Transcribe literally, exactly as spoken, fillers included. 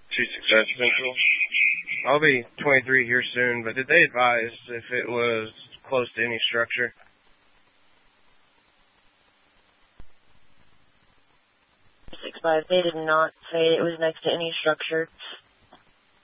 Two Success Central. I'll be twenty-three here soon, but did they advise if it was close to any structure? six five, they did not say it was next to any structure.